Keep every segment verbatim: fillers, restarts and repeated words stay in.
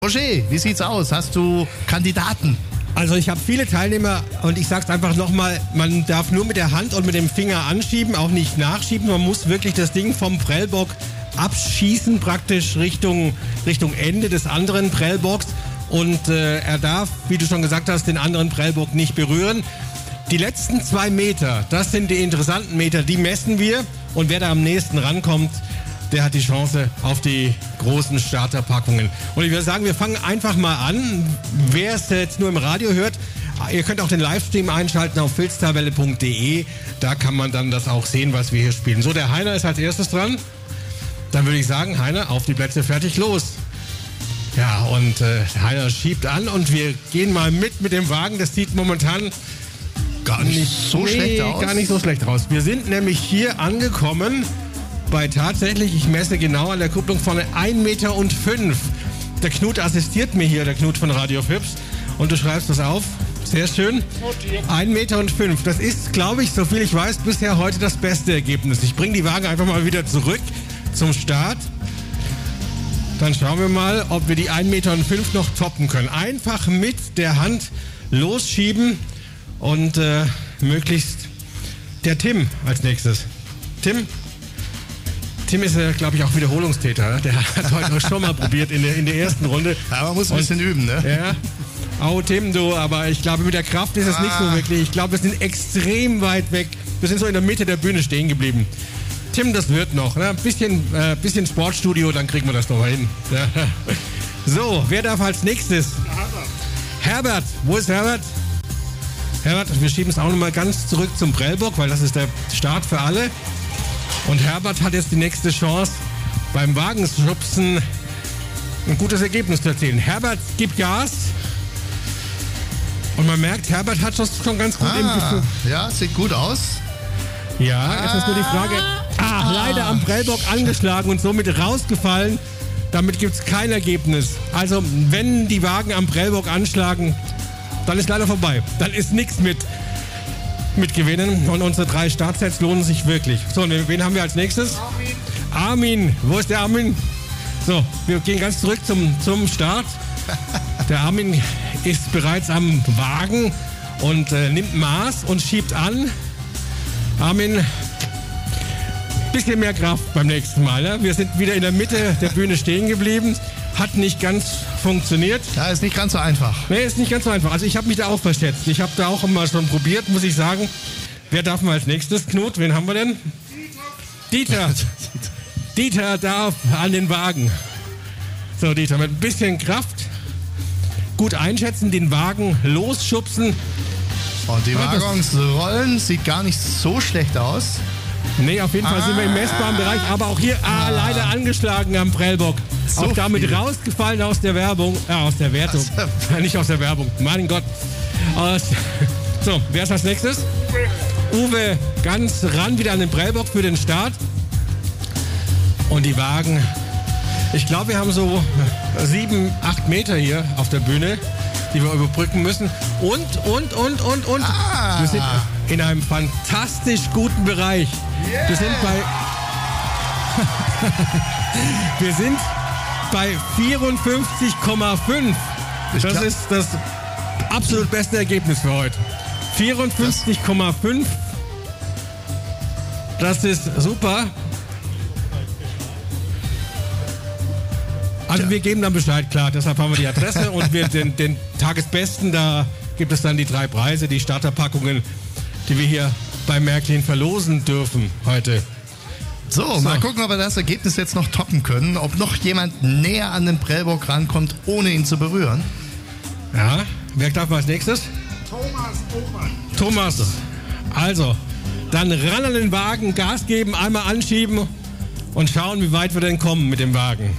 Roger, wie sieht's aus? Hast du Kandidaten? Also ich habe viele Teilnehmer und ich sag's einfach nochmal, man darf nur mit der Hand und mit dem Finger anschieben, auch nicht nachschieben. Man muss wirklich das Ding vom Prellbock abschießen, praktisch Richtung, Richtung Ende des anderen Prellbocks. Und äh, er darf, wie du schon gesagt hast, den anderen Prellbock nicht berühren. Die letzten zwei Meter, das sind die interessanten Meter, die messen wir. Und wer da am nächsten rankommt, der hat die Chance auf die großen Starterpackungen. Und ich würde sagen, wir fangen einfach mal an. Wer es jetzt nur im Radio hört, ihr könnt auch den Livestream einschalten auf filztabelle punkt de. Da kann man dann das auch sehen, was wir hier spielen. So, der Heiner ist als erstes dran. Dann würde ich sagen, Heiner, auf die Plätze, fertig, los. Ja, und äh, Heiner schiebt an und wir gehen mal mit mit dem Wagen. Das sieht momentan Gar nicht so nee, schlecht aus. gar nicht so schlecht aus. Wir sind nämlich hier angekommen bei tatsächlich, ich messe genau an der Kupplung vorne, ein Meter und fünf. Der Knut assistiert mir hier, der Knut von Radio Fips. Und du schreibst das auf. Sehr schön. ein Meter und fünf. Das ist, glaube ich, soviel ich weiß, bisher heute das beste Ergebnis. Ich bringe die Waage einfach mal wieder zurück zum Start. Dann schauen wir mal, ob wir die ein Meter und fünf noch toppen können. Einfach mit der Hand losschieben und äh, möglichst der Tim als nächstes. Tim? Tim ist, äh, glaube ich, auch Wiederholungstäter. Der hat heute auch schon mal probiert in der, in der ersten Runde. Ja, man muss ein bisschen und, üben, ne? Ja. Oh, Tim, du, aber ich glaube, mit der Kraft ist es ah. nicht so wirklich. Ich glaube, wir sind extrem weit weg. Wir sind so in der Mitte der Bühne stehen geblieben. Tim, das wird noch. Ne? Ein bisschen, äh, bisschen Sportstudio, dann kriegen wir das noch mal hin. Ja. So, wer darf als nächstes? Herbert. Herbert, wo ist Herbert? Herbert, wir schieben es auch noch mal ganz zurück zum Prellbock, weil das ist der Start für alle. Und Herbert hat jetzt die nächste Chance, beim Wagenschubsen ein gutes Ergebnis zu erzielen. Herbert gibt Gas. Und man merkt, Herbert hat das schon ganz gut ah, im Gefühl. Ja, sieht gut aus. Ja, jetzt ist nur die Frage. Ah, ah, leider am Prellbock angeschlagen und somit rausgefallen. Damit gibt es kein Ergebnis. Also, wenn die Wagen am Prellbock anschlagen, dann ist leider vorbei. Dann ist nichts mit. mit gewinnen und unsere drei Startsets lohnen sich wirklich. So, wen haben wir als nächstes? Armin. Armin. Wo ist der Armin? So, wir gehen ganz zurück zum, zum Start. Der Armin ist bereits am Wagen und äh, nimmt Maß und schiebt an. Armin, bisschen mehr Kraft beim nächsten Mal. Ne? Wir sind wieder in der Mitte der Bühne stehen geblieben. Hat nicht ganz funktioniert. Ja, ist nicht ganz so einfach. Nee, ist nicht ganz so einfach. Also ich habe mich da auch verschätzt. Ich habe da auch mal schon probiert, muss ich sagen. Wer darf mal als nächstes? Knut, wen haben wir denn? Dieter. Dieter. Dieter darf an den Wagen. So, Dieter, mit ein bisschen Kraft. Gut einschätzen, den Wagen losschubsen. Und die Waggons rollen, sieht gar nicht so schlecht aus. Nee, auf jeden Fall ah. sind wir im messbaren Bereich. Aber auch hier ah, leider angeschlagen am Prellbock. So auch damit viel. Rausgefallen aus der Werbung, äh, aus der Wertung. Also, nicht aus der Werbung, mein Gott. Aus, so, wer ist als nächstes? Uwe. Uwe, ganz ran wieder an den Prellbock für den Start. Und die Wagen, ich glaube, wir haben so sieben, acht Meter hier auf der Bühne, die wir überbrücken müssen. Und, und, und, und, und. Ah. Wir sind in einem fantastisch guten Bereich. Yeah. Wir sind bei... wir sind... bei vierundfünfzig Komma fünf. Das ist das absolut beste Ergebnis für heute. vierundfünfzig Komma fünf. Das ist super. Also wir geben dann Bescheid, klar. Deshalb haben wir die Adresse und wir den, den Tagesbesten, da gibt es dann die drei Preise, die Starterpackungen, die wir hier bei Märklin verlosen dürfen heute. So, so, mal gucken, ob wir das Ergebnis jetzt noch toppen können. Ob noch jemand näher an den Prellbock rankommt, ohne ihn zu berühren. Ja, wer darf mal als nächstes? Thomas Obermann. Thomas. Also, dann ran an den Wagen, Gas geben, einmal anschieben und schauen, wie weit wir denn kommen mit dem Wagen.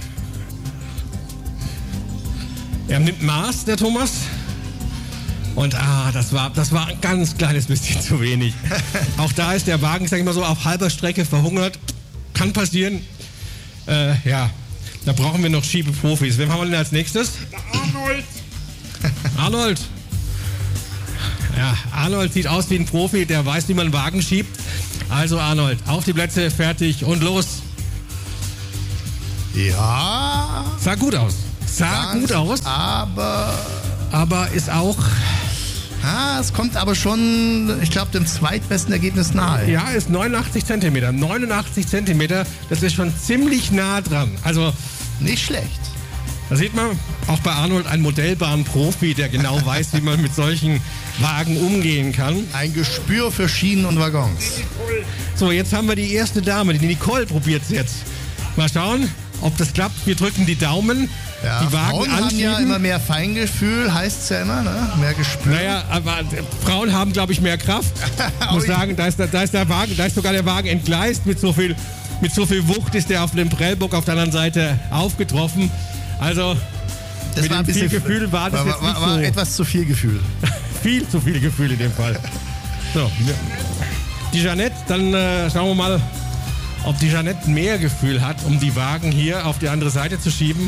Er nimmt Maß, der Thomas. Und ah, das war, das war ein ganz kleines bisschen zu wenig. Auch da ist der Wagen, sag ich mal so, auf halber Strecke verhungert. Kann passieren. Äh, ja, da brauchen wir noch Schiebeprofis. Wen haben wir denn als nächstes? Der Arnold. Arnold. Ja, Arnold sieht aus wie ein Profi, der weiß, wie man einen Wagen schiebt. Also Arnold, auf die Plätze, fertig und los. Ja. Sah gut aus. Sah Ganz, gut aus, Aber, aber ist auch, ah, es kommt aber schon, ich glaube, dem zweitbesten Ergebnis nahe. ja, ist neunundachtzig Zentimeter. neunundachtzig Zentimeter, das ist schon ziemlich nah dran. Also, Nicht schlecht. da sieht man auch bei Arnold einen Modellbahnprofi, der genau weiß, wie man mit solchen Wagen umgehen kann. Ein Gespür für Schienen und Waggons. So, jetzt haben wir die erste Dame, die Nicole probiert es jetzt. Mal schauen, ob das klappt. Wir drücken die Daumen, Ja, die Wagen Frauen haben anschieben. ja immer mehr Feingefühl, heißt es ja immer, ne? Mehr Gespür. Naja, aber äh, Frauen haben, glaube ich, mehr Kraft. Ich muss sagen, da ist, der, da ist der Wagen, da ist sogar der Wagen entgleist. Mit so viel, mit so viel Wucht ist der auf dem Prellbock auf der anderen Seite aufgetroffen. Also, das mit war ein dem viel bisschen Gefühl war das war, jetzt nicht war, war so. etwas zu viel Gefühl. Viel zu viel Gefühl in dem Fall. So, die Jeanette, dann äh, schauen wir mal, ob die Jeanette mehr Gefühl hat, um die Wagen hier auf die andere Seite zu schieben.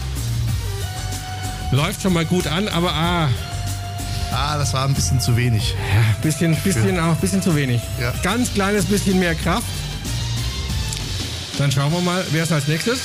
Läuft schon mal gut an, aber ah, Ah, das war ein bisschen zu wenig. ja, bisschen, bisschen, auch bisschen zu wenig. Ja. Ganz kleines bisschen mehr Kraft. Dann schauen wir mal, wer ist als nächstes?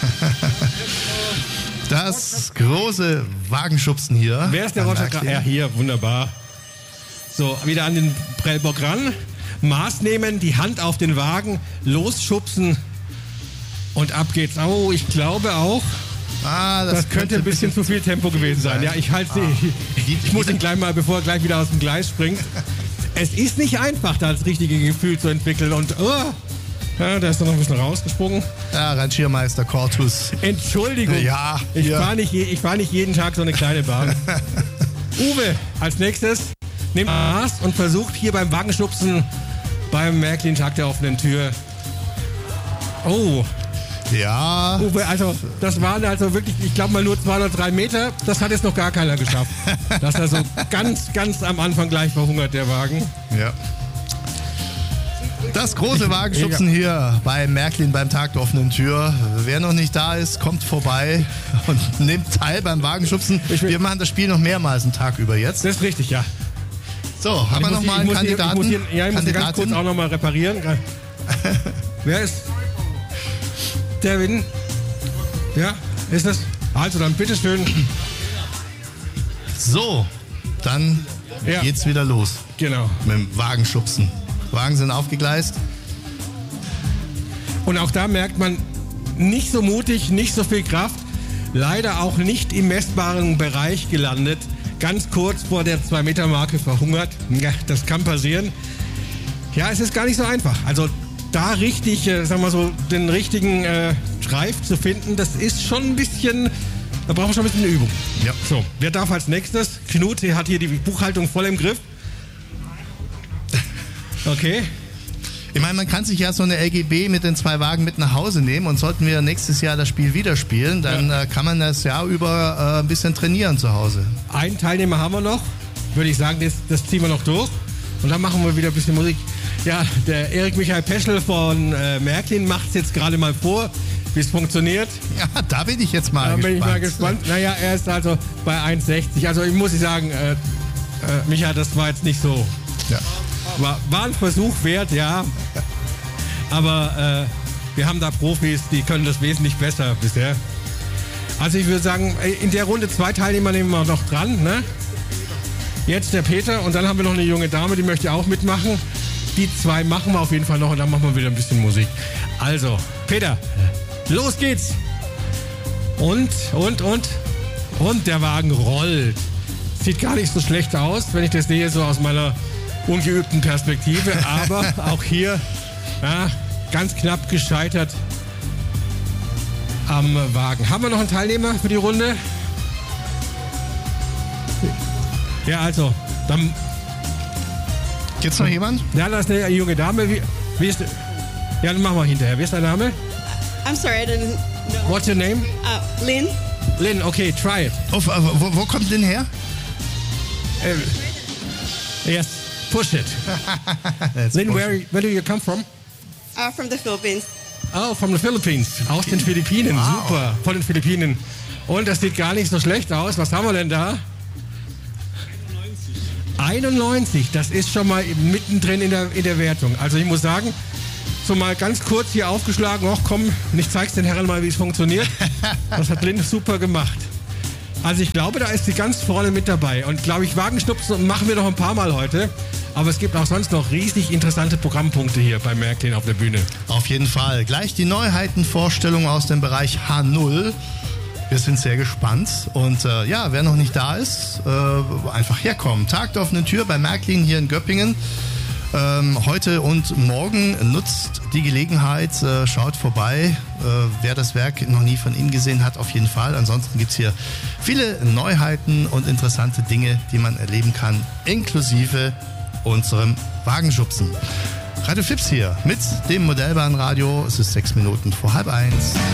Das große Wagenschubsen hier. Wer ist der An Roger? Märklin. Ja, hier, wunderbar. So, wieder an den Prellbock ran. Maß nehmen, die Hand auf den Wagen, losschubsen und ab geht's. Oh, ich glaube auch, Ah, das, das könnte ein bisschen zu viel Tempo gewesen sein. Ja, ich halte, ich, ich muss ihn gleich mal, bevor er gleich wieder aus dem Gleis springt. Es ist nicht einfach, da das richtige Gefühl zu entwickeln. Und oh, ja, da ist er noch ein bisschen rausgesprungen. Ja, Rangiermeister Cortus. Entschuldigung, Ja, ich hier. fahre nicht, je- ich fahr nicht jeden Tag so eine kleine Bahn. Uwe, als nächstes, nimmt Maß und versucht hier beim Wagenschubsen beim Märklin-Tag der offenen Tür. Oh, Ja, Uwe, also das waren also wirklich, ich glaube mal nur zwei oder drei Meter. Das hat jetzt noch gar keiner geschafft. Das ist also ganz, ganz am Anfang gleich verhungert, der Wagen. ja. Das große Wagenschubsen hier bei Märklin beim Tag der offenen Tür. Wer noch nicht da ist, kommt vorbei und nimmt teil beim Wagenschubsen. Wir machen das Spiel noch mehrmals einen Tag über jetzt. Das ist richtig, ja. So, haben wir Ich muss noch mal hier- ich einen muss hier- Kandidaten? Ich muss hier, ja, ich muss hier ganz kurz Kandidatin? auch noch mal reparieren. Wer ist? Devin? Ja, ist das? Also dann bitteschön. So, dann Ja. geht's wieder los Genau. mit dem Wagenschubsen. Wagen sind aufgegleist. Und auch da merkt man, nicht so mutig, nicht so viel Kraft. Leider auch nicht im messbaren Bereich gelandet. Ganz kurz vor der zwei Meter Marke verhungert. Ja, das kann passieren. Ja, es ist gar nicht so einfach. Also da richtig, äh, sagen wir so, den richtigen äh, Streif zu finden, das ist schon ein bisschen, da brauchen wir schon ein bisschen Übung. Ja. So, wer darf als nächstes? Knut hat hier die Buchhaltung voll im Griff. Okay. Ich meine, man kann sich ja so eine L G B mit den zwei Wagen mit nach Hause nehmen und sollten wir nächstes Jahr das Spiel wieder spielen, dann Ja. äh, kann man das Jahr über äh, ein bisschen trainieren zu Hause. Einen Teilnehmer haben wir noch. Würde ich sagen, das, das ziehen wir noch durch. Und dann machen wir wieder ein bisschen Musik. Ja, der Erik Michael Peschel von äh, Märklin macht es jetzt gerade mal vor, wie es funktioniert. Ja, da bin ich jetzt mal Da gespannt. bin ich mal gespannt. Naja, er ist also bei eins sechzig. Also ich muss sagen, äh, äh, Micha, das war jetzt nicht so. Ja. War, war ein Versuch wert, ja. Aber äh, wir haben da Profis, die können das wesentlich besser bisher. Also ich würde sagen, in der Runde zwei Teilnehmer nehmen wir noch dran. Ne? Jetzt der Peter und dann haben wir noch eine junge Dame, die möchte auch mitmachen. Die zwei machen wir auf jeden Fall noch und dann machen wir wieder ein bisschen Musik. Also, Peter, los geht's. Und, und, und, und der Wagen rollt. Sieht gar nicht so schlecht aus, wenn ich das sehe, so aus meiner ungeübten Perspektive. Aber auch hier ja, ganz knapp gescheitert am Wagen. Haben wir noch einen Teilnehmer für die Runde? Ja, also, dann, Gibt's noch jemand? ja, da ist eine junge Dame. Wie, wie ist, ja, dann machen wir hinterher. Wie ist dein Name? I'm sorry, I didn't know. What's your name? Uh, Lynn? Lynn, okay, try it. Oh, wo, wo kommt denn her? Uh, yes, push it. Jetzt Lynn, push. where, where do you come from? Uh, from the Philippines. Oh, from the Philippines. Aus den Philippinen, Wow. super. Von den Philippinen. Und das sieht gar nicht so schlecht aus. Was haben wir denn da? einundneunzig, das ist schon mal mittendrin in der, in der Wertung. Also ich muss sagen, so mal ganz kurz hier aufgeschlagen, ach komm, ich zeig's den Herren mal, wie es funktioniert. Das hat Lynn super gemacht. Also ich glaube, da ist sie ganz vorne mit dabei. Und glaube ich, Wagenschnupsen machen wir noch ein paar Mal heute. Aber es gibt auch sonst noch riesig interessante Programmpunkte hier bei Märklin auf der Bühne. Auf jeden Fall. Gleich die Neuheitenvorstellung aus dem Bereich H null. Wir sind sehr gespannt. Und äh, ja, wer noch nicht da ist, äh, einfach herkommen. Tag der offenen Tür bei Märklin hier in Göppingen. Ähm, heute und morgen nutzt die Gelegenheit, äh, schaut vorbei. Äh, wer das Werk noch nie von Ihnen gesehen hat, auf jeden Fall. Ansonsten gibt es hier viele Neuheiten und interessante Dinge, die man erleben kann, inklusive unserem Wagenschubsen. Radio Flips hier mit dem Modellbahnradio. Es ist sechs Minuten vor halb eins.